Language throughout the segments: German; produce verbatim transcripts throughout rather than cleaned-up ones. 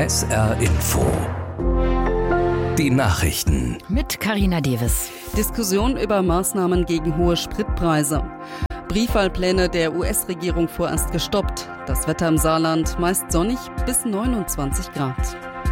S R Info. Die Nachrichten. Mit Carina Davis. Diskussion über Maßnahmen gegen hohe Spritpreise. Briefwahlpläne der U S-Regierung vorerst gestoppt. Das Wetter im Saarland meist sonnig bis neunundzwanzig Grad.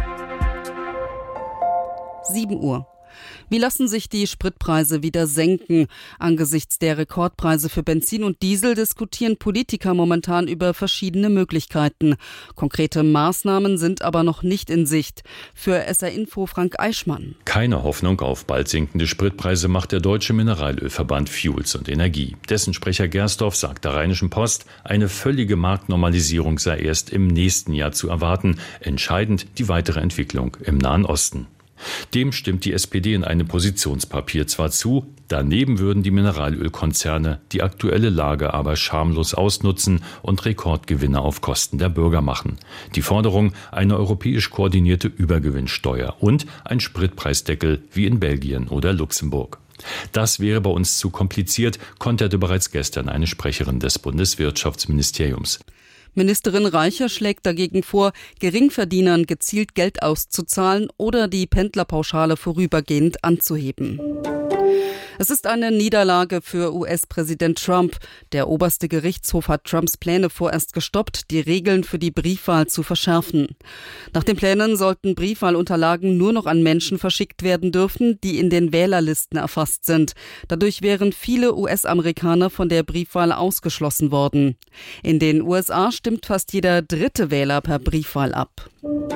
sieben Uhr. Wie lassen sich die Spritpreise wieder senken? Angesichts der Rekordpreise für Benzin und Diesel diskutieren Politiker momentan über verschiedene Möglichkeiten. Konkrete Maßnahmen sind aber noch nicht in Sicht. Für S R Info Frank Eichmann. Keine Hoffnung auf bald sinkende Spritpreise macht der Deutsche Mineralölverband Fuels und Energie. Dessen Sprecher Gersdorf sagt der Rheinischen Post, eine völlige Marktnormalisierung sei erst im nächsten Jahr zu erwarten. Entscheidend die weitere Entwicklung im Nahen Osten. Dem stimmt die S P D in einem Positionspapier zwar zu, daneben würden die Mineralölkonzerne die aktuelle Lage aber schamlos ausnutzen und Rekordgewinne auf Kosten der Bürger machen. Die Forderung, eine europäisch koordinierte Übergewinnsteuer und ein Spritpreisdeckel wie in Belgien oder Luxemburg. Das wäre bei uns zu kompliziert, konterte bereits gestern eine Sprecherin des Bundeswirtschaftsministeriums. Ministerin Reicher schlägt dagegen vor, Geringverdienern gezielt Geld auszuzahlen oder die Pendlerpauschale vorübergehend anzuheben. Es ist eine Niederlage für U S-Präsident Trump. Der oberste Gerichtshof hat Trumps Pläne vorerst gestoppt, die Regeln für die Briefwahl zu verschärfen. Nach den Plänen sollten Briefwahlunterlagen nur noch an Menschen verschickt werden dürfen, die in den Wählerlisten erfasst sind. Dadurch wären viele U S-Amerikaner von der Briefwahl ausgeschlossen worden. In den U S A stimmt fast jeder dritte Wähler per Briefwahl ab.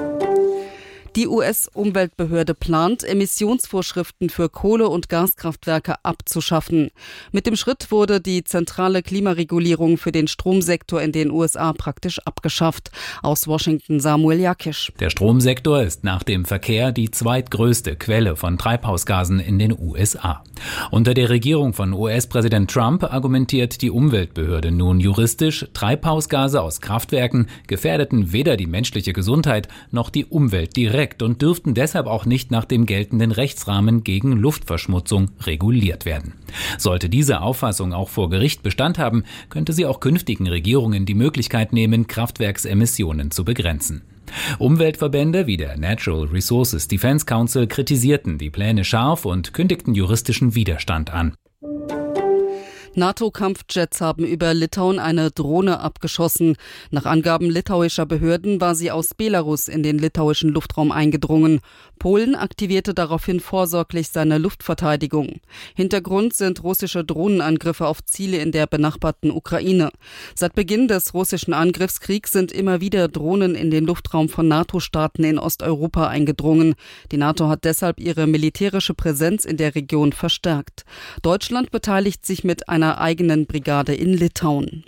Die U S-Umweltbehörde plant, Emissionsvorschriften für Kohle- und Gaskraftwerke abzuschaffen. Mit dem Schritt wurde die zentrale Klimaregulierung für den Stromsektor in den U S A praktisch abgeschafft. Aus Washington Samuel Jakisch. Der Stromsektor ist nach dem Verkehr die zweitgrößte Quelle von Treibhausgasen in den U S A. Unter der Regierung von U S-Präsident Trump argumentiert die Umweltbehörde nun juristisch, Treibhausgase aus Kraftwerken gefährdeten weder die menschliche Gesundheit noch die Umwelt direkt und dürften deshalb auch nicht nach dem geltenden Rechtsrahmen gegen Luftverschmutzung reguliert werden. Sollte diese Auffassung auch vor Gericht Bestand haben, könnte sie auch künftigen Regierungen die Möglichkeit nehmen, Kraftwerksemissionen zu begrenzen. Umweltverbände wie der Natural Resources Defense Council kritisierten die Pläne scharf und kündigten juristischen Widerstand an. NATO-Kampfjets haben über Litauen eine Drohne abgeschossen. Nach Angaben litauischer Behörden war sie aus Belarus in den litauischen Luftraum eingedrungen. Polen aktivierte daraufhin vorsorglich seine Luftverteidigung. Hintergrund sind russische Drohnenangriffe auf Ziele in der benachbarten Ukraine. Seit Beginn des russischen Angriffskriegs sind immer wieder Drohnen in den Luftraum von NATO-Staaten in Osteuropa eingedrungen. Die NATO hat deshalb ihre militärische Präsenz in der Region verstärkt. Deutschland beteiligt sich mit einer einer eigenen Brigade in Litauen.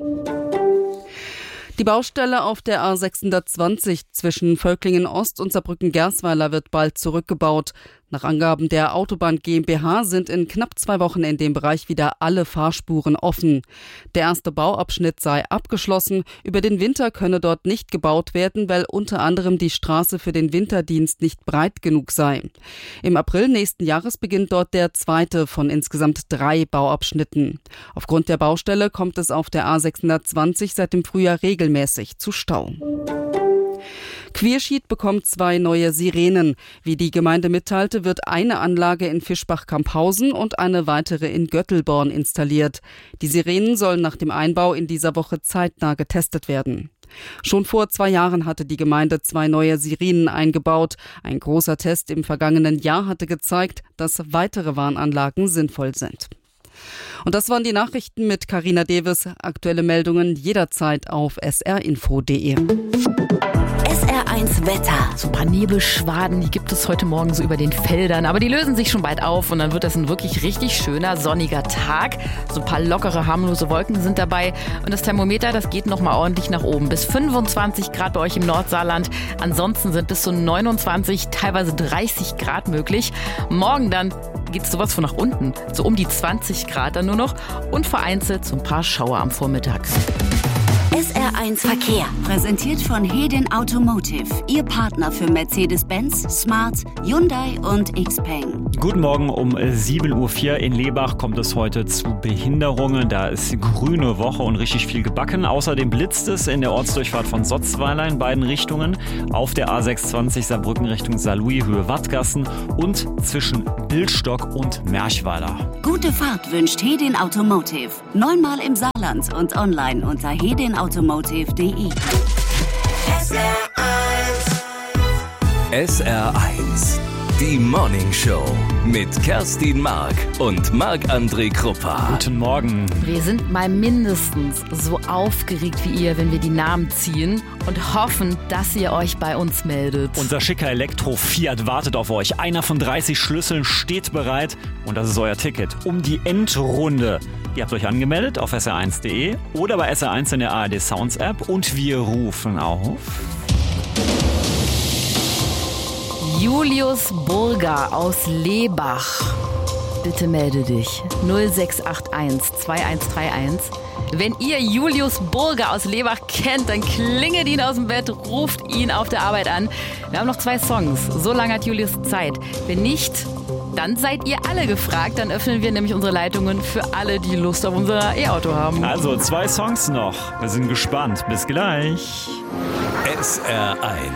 Die Baustelle auf der A sechshundertzwanzig zwischen Völklingen Ost und Saarbrücken-Gersweiler wird bald zurückgebaut. Nach Angaben der Autobahn GmbH sind in knapp zwei Wochen in dem Bereich wieder alle Fahrspuren offen. Der erste Bauabschnitt sei abgeschlossen. Über den Winter könne dort nicht gebaut werden, weil unter anderem die Straße für den Winterdienst nicht breit genug sei. Im April nächsten Jahres beginnt dort der zweite von insgesamt drei Bauabschnitten. Aufgrund der Baustelle kommt es auf der A sechshundertzwanzig seit dem Frühjahr regelmäßig zu Stau. Querschied bekommt zwei neue Sirenen. Wie die Gemeinde mitteilte, wird eine Anlage in Fischbach-Kamphausen und eine weitere in Göttelborn installiert. Die Sirenen sollen nach dem Einbau in dieser Woche zeitnah getestet werden. Schon vor zwei Jahren hatte die Gemeinde zwei neue Sirenen eingebaut. Ein großer Test im vergangenen Jahr hatte gezeigt, dass weitere Warnanlagen sinnvoll sind. Und das waren die Nachrichten mit Carina Davis. Aktuelle Meldungen jederzeit auf s r info punkt d e. S R eins Wetter. So ein paar Nebelschwaden, die gibt es heute Morgen so über den Feldern. Aber die lösen sich schon bald auf und dann wird das ein wirklich richtig schöner, sonniger Tag. So ein paar lockere, harmlose Wolken sind dabei. Und das Thermometer, das geht nochmal ordentlich nach oben. Bis fünfundzwanzig Grad bei euch im Nordsaarland. Ansonsten sind bis zu neunundzwanzig, teilweise dreißig Grad möglich. Morgen dann geht es sowas von nach unten. So um die zwanzig Grad dann nur noch. Und vereinzelt so ein paar Schauer am Vormittag. S R eins Verkehr, präsentiert von Hedin Automotive, Ihr Partner für Mercedes-Benz, Smart, Hyundai und Xpeng. Guten Morgen, um sieben Uhr vier in Lebach kommt es heute zu Behinderungen. Da ist grüne Woche und richtig viel gebacken. Außerdem blitzt es in der Ortsdurchfahrt von Sotzweiler in beiden Richtungen, auf der A sechshundertzwanzig Saarbrücken Richtung Saarlouis, Höhe Wattgassen und zwischen Bildstock und Merchweiler. Gute Fahrt wünscht Hedin Automotive. Neunmal im Saarland und online unter hedin automotive punkt de. S R eins, die Morning Show mit Kerstin Mark und Marc-André Kruppa. Guten Morgen. Wir sind mal mindestens so aufgeregt wie ihr, wenn wir die Namen ziehen und hoffen, dass ihr euch bei uns meldet. Unser schicker Elektro-Fiat wartet auf euch. Einer von dreißig Schlüsseln steht bereit und das ist euer Ticket um die Endrunde. Ihr habt euch angemeldet auf S R eins punkt de oder bei S R eins in der A R D Sounds App und wir rufen auf Julius Burger aus Lebach. Bitte melde dich. null sechs acht eins zwei eins drei eins. Wenn ihr Julius Burger aus Lebach kennt, dann klingelt ihn aus dem Bett, ruft ihn auf der Arbeit an. Wir haben noch zwei Songs. So lange hat Julius Zeit. Wenn nicht, dann seid ihr alle gefragt. Dann öffnen wir nämlich unsere Leitungen für alle, die Lust auf unser E-Auto haben. Also zwei Songs noch. Wir sind gespannt. Bis gleich. S R eins